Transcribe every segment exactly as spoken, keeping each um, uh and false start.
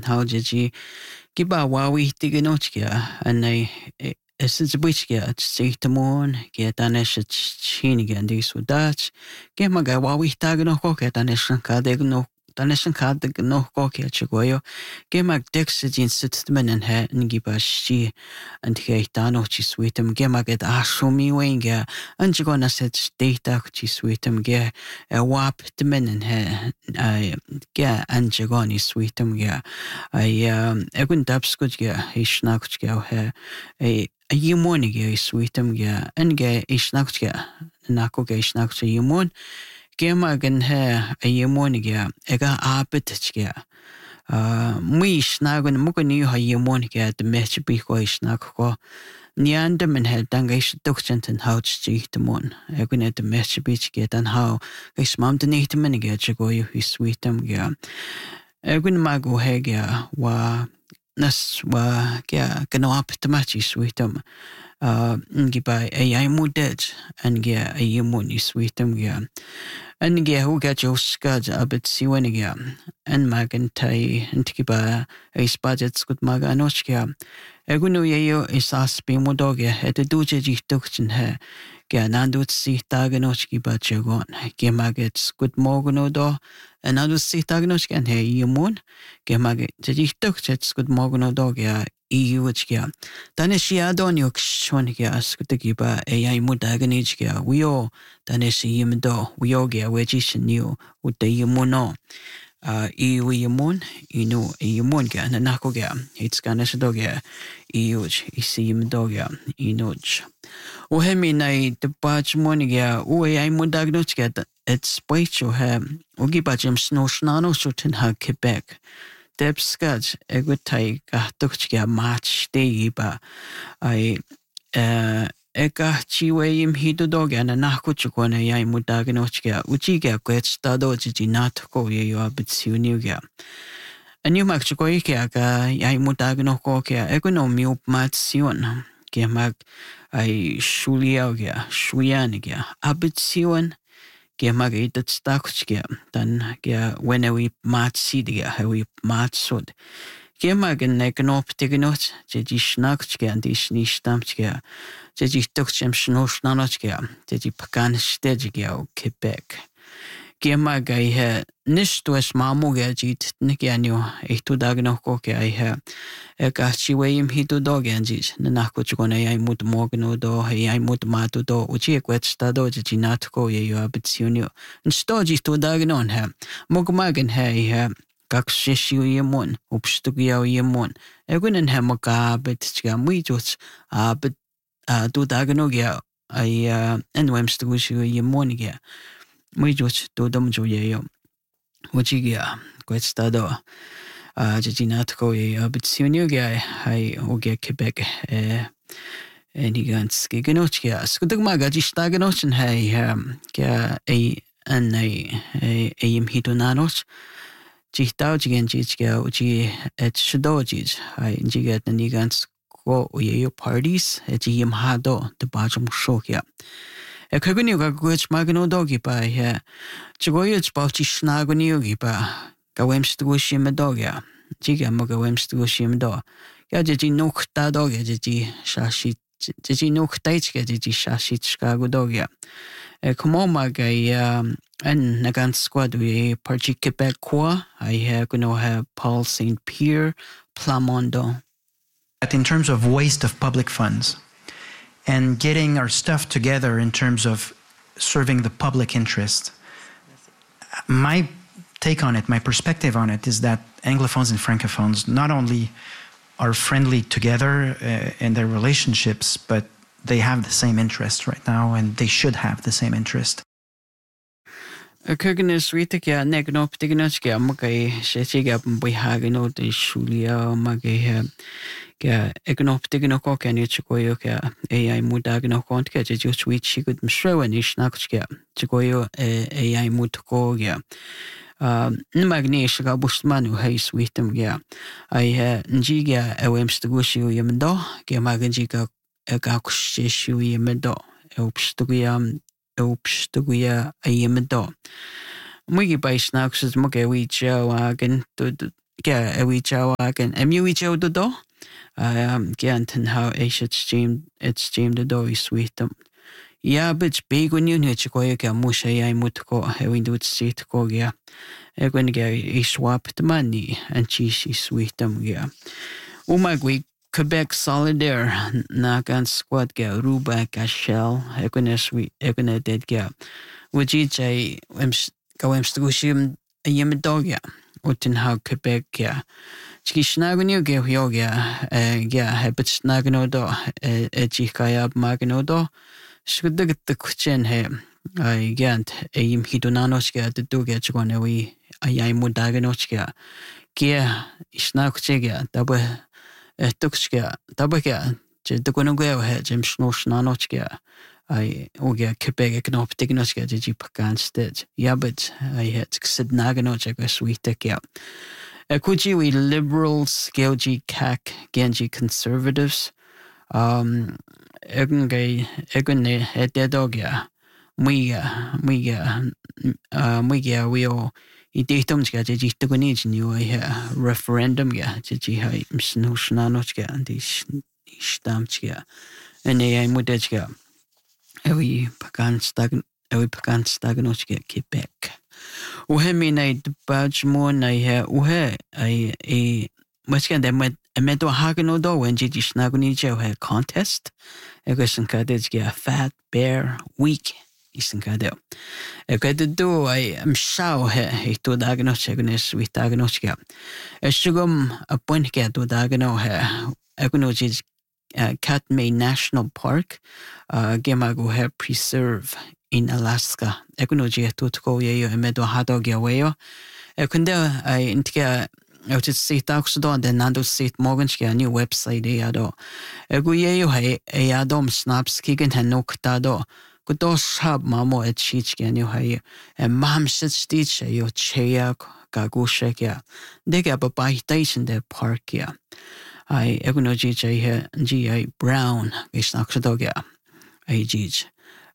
how did you give a wawi tiganotkia and I is it which get say to moon get an ish chin again this with Dutch get my guy wawi tagano cocket and ish cadegno. Dan is een kaart nog kokje chigoyo. Gemak dexigin sitmen en he ngiba shi and he dano chi sweetem gemak et ashumi wenga and chigona set data chi sweetem ge a wap the men en he I ge and chigoni sweetem ge I um egun dabskut ge ishnak ge he a a yimoni ge sweetem ge and ge ishnak ge nako ge ishnak ge yimon Gema gan he a yemoniga, ega apetchia. We snagon mugani ha yemoniga, the match biko snako. Niandam and held dangish ductant and how street the moon. Egun at the match beach get and how is mom the native miniga chigoyo his sweetum ga. Egun mago hegia wa nas wa ga gano up the matchy sweetum. Uh, Ngiba a yamu dead and get a yemoni sweetum ga. And get who get your scuds a bit siweniga, and magantai and tikiba a spadget good maganochia. Egunu yeo is as bimodogia at the duji duction hair. Ganandut si taganochki bachagon, gemagets good mogono do, and I'll see taganochki and hey you moon, gemaget the duchets good mogono dogia. Iuchia. Danishia doniuk shonigia skutigiba a yamudaganichia. We all Danishi yimdo, we all get wedgish new with the yumuno. Uh, iu yumun, inu yumunga, and nakoga, it's ganasdogia, iuch, isim dogia, inuch. Uhemi na the batch moniga, uwe I mudagnochia, it's Pacho have Ugibajim snow snano shooting her Quebec. Deb Scudge, a good tie, a duchia match day, ba I uh ega chiwe im hido dog and a nakuchukona yai mudaganochia, uchiga quets tadoji not go ye you are bit sunuga. A new machukoika, yai mudaganokokia, egono milk matsion, gemag I shuliaga, shuianiga, a bit sion. Gemag dat stakje, dan ge when we mat sidia, how we mat sod. Gemag en negnop tegenot, jeji snakje and is nistamtje, jeji tukchem snosnanotje, jeji pakan stedje o Quebec. Gemag I he nistues mamuga jit nikianyo, e tu dagnokoke I he. E gachiwe im hitu dogenjis, nakuchukona I mut mogno do, I mut matu do, uchi quetstado jeji natko ye you abitsunio. And stoji tu dagnon he. Mugmagen he he. Kakshishu yemun, upstugia yemun. Egunen he mogabit chgam we just abit tu dagnogia. I uh enwemstugu yemonigia. We just do them jo ye. Uchigia, quetstado. Uh, Jajinatko ye abitsunio guy, I oge Quebec, eh, and he gans giganochia. Skudugmaga jistaganochen, hey, um, ga a an a a im hitonanos. Jihtaujigan jiga, uji et shadojis, I jigat and nigans go ye parties, a jim hado, the bajum shokia. A kagunioga guch magano dogi by here. Chigoyach bauchi snagoniogi ba. Gawems to shim a dogia. Jiga mogawems to shim do. Yaji nok ta dogia, jiji shashi, jiji nok taichka, jiji shashi Chicago dogia. A comomaga, um, and Nagan squad we parchi Quebecois. I have gonna have Paul Saint Pierre, Plamondo. That in terms of waste of public funds and getting our stuff together in terms of serving the public interest, my take on it, my perspective on it is that Anglophones and Francophones not only are friendly together uh, in their relationships, but they have the same interest right now and they should have the same interest. Kugnes Ritakia, Negnop Dignochka, Mukai, Shetiga, Bihagano, the Shulia, Magay, Egnop Dignoko, and Chikoyoka, A I Mudagno Kontka, just which she could show and Ishnakska, Chikoyo, A I Mutkogia. Um, Magnesia Busmanu, Hay Sweetum, yeah. I had Njiga, Ewems to Gushu Yamdo, Gemaganjiga, Egakushu Yamdo, Elpstugiam. Upstugia a yemado. Mugi by snacks as Mugawi Joe again to Kia ewi chawagan emu icho do do. Um Gianten how Asia stream it's stream the do is sweetum. Ja, but big when you need to go ya musha ya mutko ewin do street go ya. Egwen ga I swap the money and cheese is sweetum ya. Umagwi Quebec Solidaire na gan squad ga Ruba ga shell egwen sweet egwen dead ga. Wuji jay go emstushim a yem dog ya. Utin how Quebec ya. Chiki snagunio ge hyoga ya habit snagano do e jikaya magano do. Shkudig the kuchen he I gant a yim hidonanoska the doga chgonewi a yaimu daganoska. Gia isnakuchega double a tuxka doubleka jedugunugo he jim snoshnonochka. I oga Quebec knop dignoska the jipakan sted. Yabit I had sid naganocha sweet tekia. Kuji we liberals, Gelji Kak, Genji conservatives. Um, Egun gay, Egun ededogya, Muiga, Muiga, Muiga, we all. Idetum ska jeji tugunij new a referendum ya jeji hai msnushnanosga and is stamchga. And a mudejga. Ewi pagan stag, ewi pagan staganochga Quebec. Uhe mi na badge mo na he uhe ai e maskan de met medo hagano do when jiji snaguni je he contest egosen kadej ge fat bear week isen kadel e kade do I am shao he he to dagno chegnes with dagno chga e shugum a point ge to dagno he egono jiji Katmai National Park uh gemago he preserve in Alaska. Econogy tutko yeyo emedo hado gyaweyo. Ekunda I intika out at seat oxdo and then nando seat morganska new website eado. Egu yeyo hai eadom snaps kigen henoktado. Kudo shab mamo et chichka new hai and mam shit stitch yo cheyak gagushekya. Dega babai de park ya. I econogy jay G I Brown is naxdogya. I gij.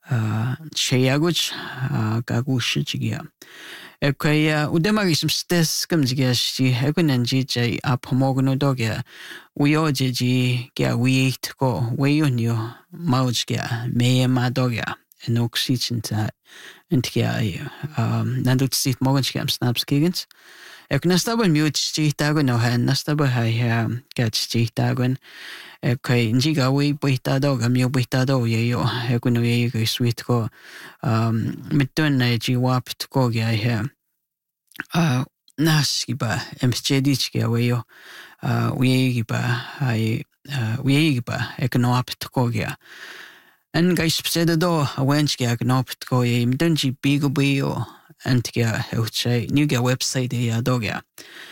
Cheyaguch gagushia. Ekaya udemagism stes kumziga she hekunan jj up homogno dogya. We oji ga we go way on you maujga mea madogya and oxygen and kia um nandut seat morganskam snaps giggins. Ek nastabel mute chitago no han nastabel hai get chitagon. Okay, njiga we buitado gamio buitado yeyo ekuno yeyo sweet ko um mitun na ji wap ko gya he uh naskiba mchedichga weyo uh weyiba ai uh weyiba ekuno ap ko gya and guys said do awenchga ekuno ap ko ye midunji bigo bio antga uche new ga website ya dogya.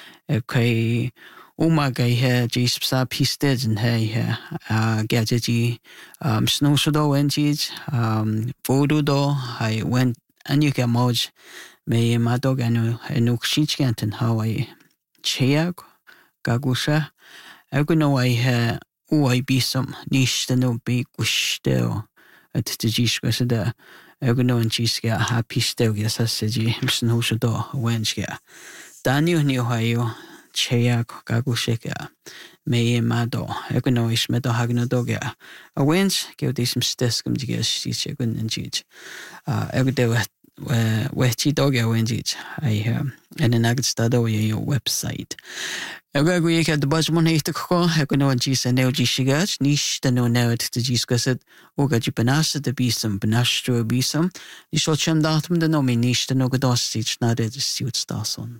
Okay, Umaga he jis sa pisted and hey uh gadgety um snowshodo and jis um voodoo do I went and you get moj me madogano and ukshichkanten how I cheag gagusha eguno I he u I be some niche the no big wish still at the jis was the eguno and jis get happy still yes as ji snowshodo wenchga Daniel new hayo Cheyak gagushika me mado econo is medo hagno dogya a winch give this some stiskum jiga shigun and jich uh everyday wechi dogya wenjich I um and an agad stado your website Egagu yek at the bajmon hate ko econo and jis and elgi shigach nish the no net to jiscusit oga jipanasa the bisum banastro bisum you shall chum datum the no me nish the no gados sich not it suit stason.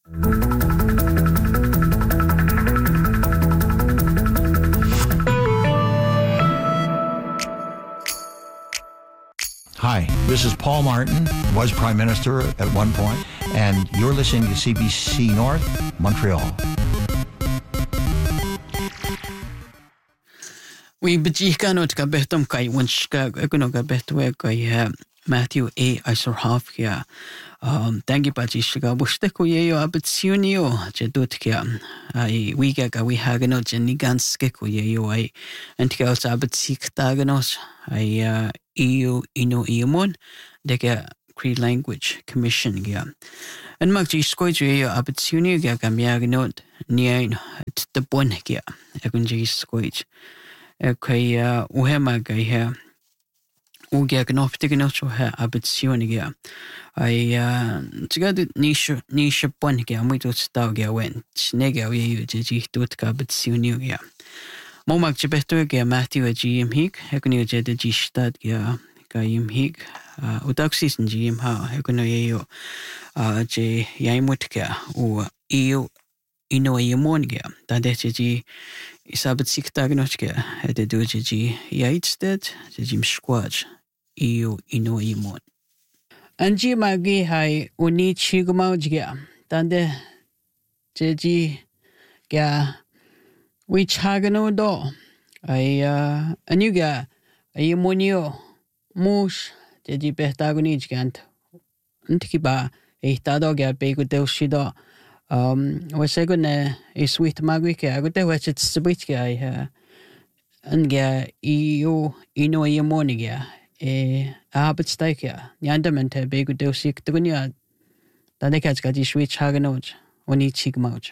Hi, this is Paul Martin, was Prime Minister at one point, and you're listening to C B C North, Montreal. We bejikanot ka behtom kai wunshka econo ka behtwe kai Matthew A. Iserhofkia. Um, thank you, Pachishka. Bushteko yeyo abitsunio, Jedutkia. I wiga ga we hagano jeniganskeko yeyo I antikos abitsik taganos. I uh, eu ino iumon. Deka Cree Language Commission gea. En mag ji skoid jo opportunity gea gam jag not nien the bon gea. Egun ji skoid. Okay, uh, uhema gea. O gea gnof dig not so ha opportunity gea. I uh together niche niche bon gea muito sta gea went. Nega we ji dot ka opportunity gea. Mo mag je beto gea Matthew G M Hig. Egun jo de ji stad gea. Gaim hig o taxis n gym ha he kono yo a je yaimut ka o io ino yemon ga da de ji isabat siktag no ka de do ji yaitsted je jim squad io ino yemon anji magi hai uni chigma ga dan de je ji ga we chagano do ai anuga ayemonio Mus, jadi pertagoni gigant. Anti ba estado ga pego del shido. Um, wasego ne e sweet magwi ke agote wachet sibit ke ai ha. Anga io ino yemoni ga e abet staika. Nyandamente pego del sik tunya. Tande kats ga di switch haganoj. Oni chigmoj.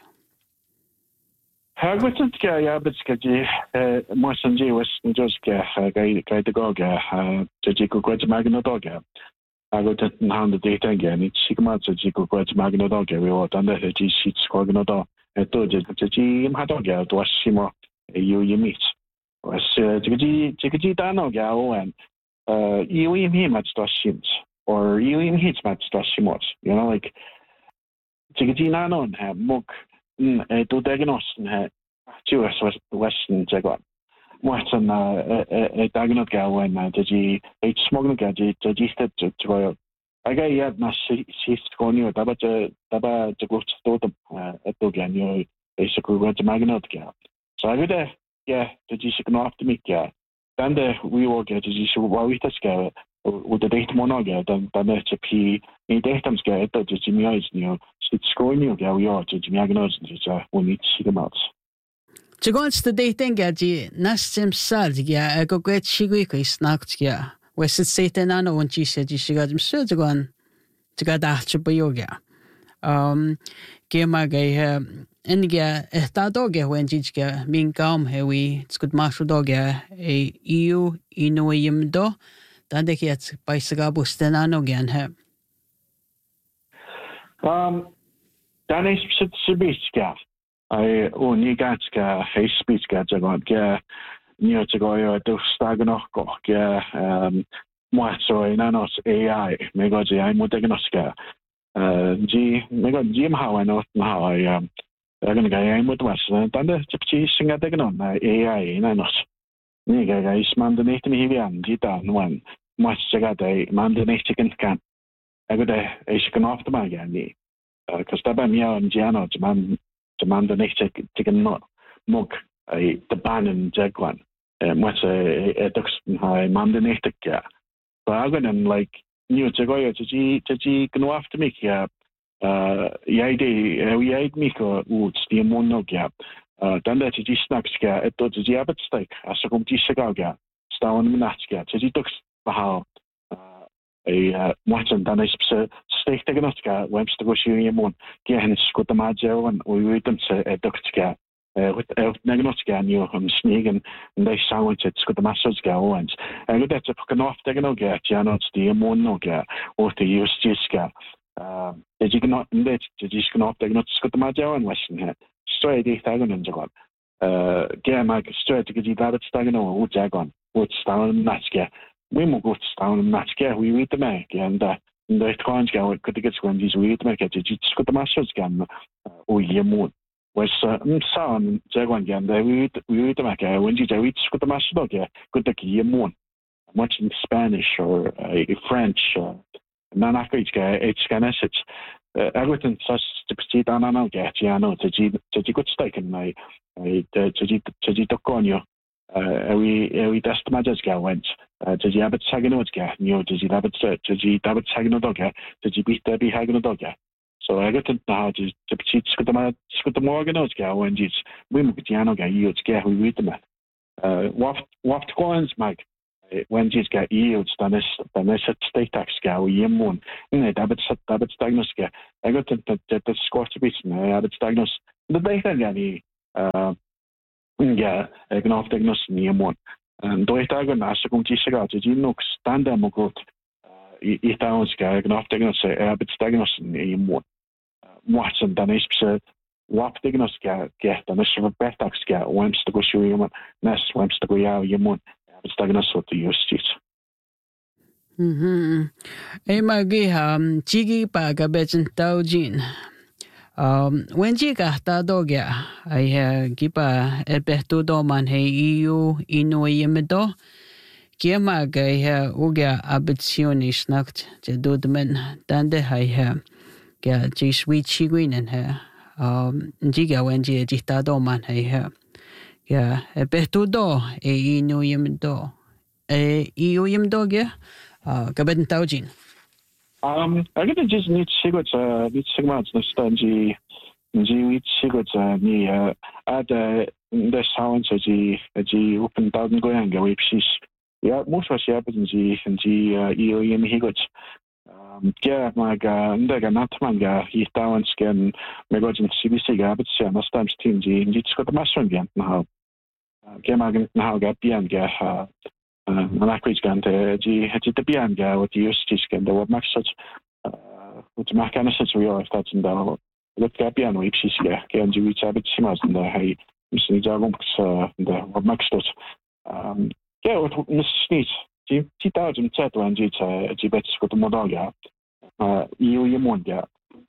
Hagwitnt ga yabitska ji mosanji was njoska ga ga de goga ji ku kwet magno doga agotet hand de tanga ni sigma ji ku kwet magno doga we wat anda ji sit skogno do to ji ji im hatoga to simo you you meet was ji ji ji ji dano ga wan you im him at sto sims or you im hits mat sto simos you know like ji ji nano ha mok e do diagnosen ha Jewish was Western jagon. Western e diagnot ga when ji e smogno ga ji ji stet to aga ya na si skonio daba daba to go to the to gan yo basically what the magnot ga. So I would yeah the ji signo optimic ga. Then the we will get ji so wa we tas ga with the data monoga dan dan the p ni data ga to ji mi is ni sit skonio ga we are ji magnot ji we need sigmats. Jagons the day thing gaji nastim sad ya ego great shigui ko snacked ya. West Satan ano when she said she got him so jagon to got that yoga. Um Gema gay en ga esta doga when jiga min calm he we it's good marshal doga e eu ino yim do dan de get by sagabo stenano again he. Um dan is sibitska. I only got a face speech got a god get near to go to stagnok get um what so in anos A I mega G I mutagnoska uh G mega Jim how I know how I um I'm gonna go I'm with was and the chipchi sing at the gun A I in anos nigga guys man the next me here and gita one much got a man the next chicken can I got a chicken off the mag and because taba mia and Giano man man the next chicken not mug a the ban and jagwan much a ducks high man the next yeah but I'm gonna like new to go to g to g can after me yeah uh yeah day we ate me ko woods the mono gap uh then that g snacks yeah it does the abet steak as a come g sagaga staan minats yeah to g ducks how a much and then I steak taken us got Webster go shooting one get scut the majo and we read them to a duck to with not again you um sneak and they sandwich it scut the message go and I got that to fucking off taken no get yeah not the one no get or to use just uh did you not let did you can off taken not scut the majo and western head straight eight thousand and got uh get my straight to get you that it's taken over what jagon what's down that's get we will go down and match get we read the make and uh the coins go could get when these we make it just got the message again oh yeah more was um sound jagon again they we we read the make when you read got the message okay good the year more much in Spanish or uh, French uh, non African it's kind of it's everything such to proceed on and get yeah no to g to good steak and my to g to g to conyo uh we we test matches go went to the abet sagno ga new to the abet to the abet sagno doga to the beat the be hagno doga so I got to how to to cheat scut the scut the morgan ga when it's we mugtiano ga you ga we read them uh waft waft coins mike when these get yields, then is then is it state tax scale yemun. Ne dabit dabit diagnose get. I got to the score to be ne dabit diagnose. The data gani uh yeah, gnaf diagnose yemun. And do it again as a comtisiga to ginux standard mo growth. I towns get gnaf diagnose dabit diagnose yemun. Watson dan is wap diagnose get get dan is a better get when to go show yemun. Nes when to go yaw yemun. It's diagnosed with the justice. Hmm. Eh, magi ham chigi pa gabechen taujin. Um, when jiga ta dogya, I ha gipa ebetu do man he iu inu yemedo. Kiema ga ha uga abitsionis nacht je dudmen dande ha ha. Ga ji sweet chiguinen ha. Um, jiga when ji jita do man he ha. Ja, ebetu do e inu yem do. E iu yem do ge. Ah, gaben taujin. Um, I get just need sigurd uh need sigmats na stanji ji wit sigurd uh ni uh at uh the sounds of ji ji open down going go ipsis. Ja, most was ja beten ji en ji iu yem higurd. Um, ja, maar ga ndega natman ga hi down scan me go in C B C ga bet ja na stamps team ji ji skot ma son bien na. Gemagen na ga bien ga na kwits gan de ji het de bien ga wat die justice kan de wat max such wat maak kan such we are dat in daar dat ga bien we precies ja kan ji wits hebben simas en daar hij misschien ja gomks de wat max dat um ja wat mis niet ji ji duizend zet en ji ji bet skot modal ja uh you you mond ja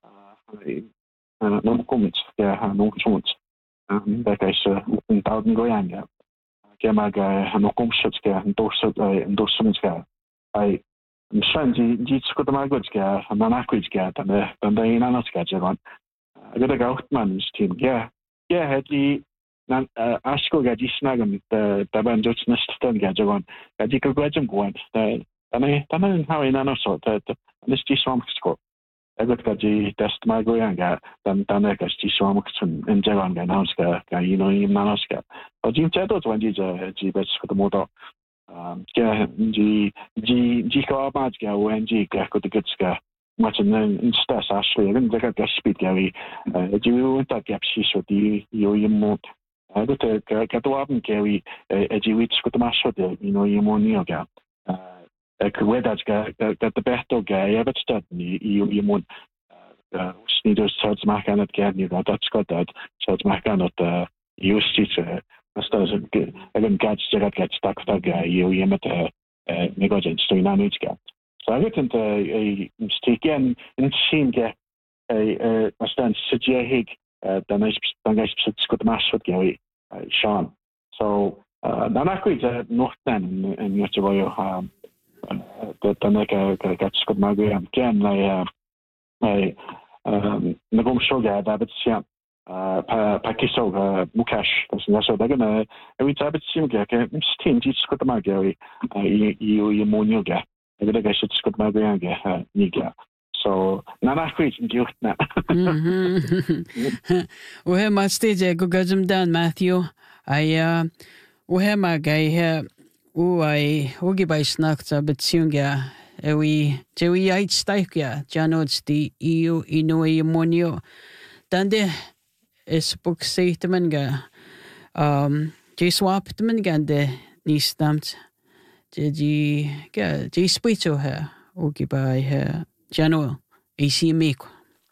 uh no comments ja no comments dat is een duizend goeien ja. Gemaak no komshut ga dorsut dorsumts ga. Ai misschien die die skot maar goed ga en dan akwits ga dan dan de ina nas ga jagan. Agada ga man team ja. Ja het die dan asko ga die snagam de taban jots nestan ga jagan. Ga die ko gajum goant. Dan dan how ina no so dat is die swam skot. Agad ga die test maar goeien ga dan dan ga die swam in jagan ga naus ga ga you know in naus ga. Jim Chados when he's a G bets for the motor. Um, G G G Carabats go when G got the good ska. Much and then instead, actually, I didn't get speed Gary. Do you want that gap? She's with the you mode. I got to get the weapon Gary, a G Wits with the master, you know, you more near gap. I could wear that guy, that the best dog guy ever started. You you would need those charts mark on it again, you know, that's got that charts mark on it. Justice. Stas even gats jagat gats tak tak ju jemet negojen stoina nutska. Så jag vet inte i stiken en simge eh nästan suggestig den är den är skott massor gävi Sean. Så den är kul nog den en jag tror jag har den är gats skott magam kan nej nej när de såg det där det pa pakiso mukash så så där gonna every time it seems like it's team just skott magari you you monyoga det där är så skott magari niga så när jag skit gjort när och hemma stage go gajum dan Matthew I uh och hemma gai här och I och gibai snacks a bit sunga vi vi ait staika janods di eu inoi monyo dande is book seit men ga um je swapped men gande ni stamt je ji ga je spito her och gibai här jano A C make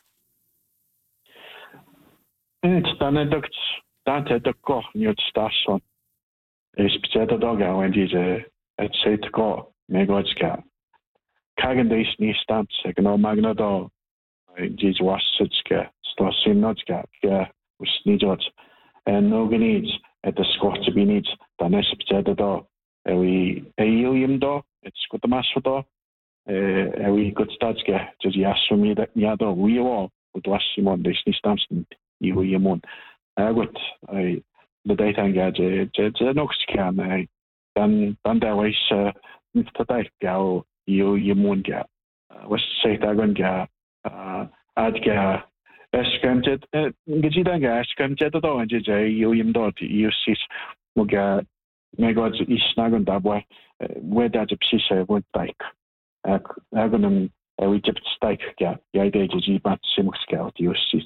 it's done duct dante de ko nyot station is speciale dagar when diese et seit ko megotska kagen des ni stamt segno magna do diese wasitska stosinotska ja usnijot en nogenits et de skort to be needs dan is speciale do we eilium do it's got the mass do eh we got statska just yasumi that ja do we all with wasimon des ni stamt you yemon I got I the data gadget je nog scan I dan dan daar was niet dat gauw you you moet ga was say dat gaan ga ad ga escanted gezi dan ga escanted dat dan je je you im dot you sis mo ga my god is snagen daar boy weda de psise word bike. Agonum we tipped stike ga. Ja de ji bat simskelt you sit.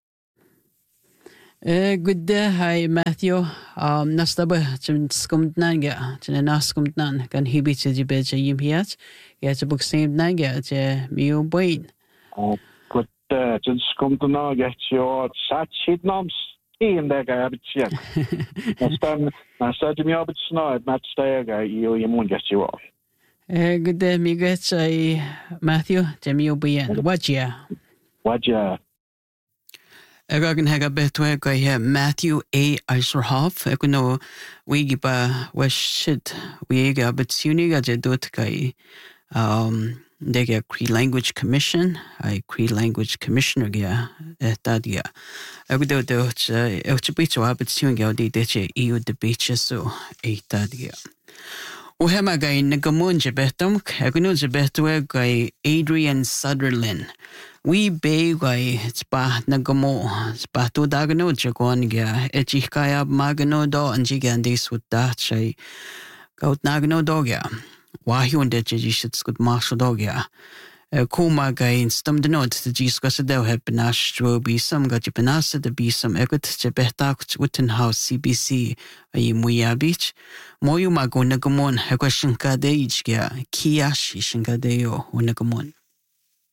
Uh, good day, hi Matthew. Um, nastaba chim skumtnan ga, china naskumtnan kan hibi chiji becha yimhiat. Ya chibuk sim nanga che miu boin. Oh, good day. Just skumtnan ga your sat shit noms. Team there ga abitsia. Nastan nasad mi abitsna at mat stayga you yimun ga you off. Uh, good day, mi get Matthew, che miu boin. What ya? What ya? Egan hega betwe go he Matthew A. Eiserhoff. Ego no wigi ba weshit wiga bitsuniga je dot kai um dega Cree Language Commission, I Cree Language Commissioner ga etadia. Ego do do che e chbicho abitsunga di deche eu de beche so etadia. O hema ga nagamun je betum, ego no je betwe ga Adrian Sutherland. We be guy spa nagamo spa to dagano jagon ga echikaya magano do anjigandi sutta chai gaut nagano dogya wahyun de jishit skut marsho dogya kuma ga instam de not the jiskas de hepnash tro be some ga jipanasa de be some egot jebeta uten house C B C ay muya beach moyu mago nagamon hekashinka de ichga kiyashi shinga de yo nagamon.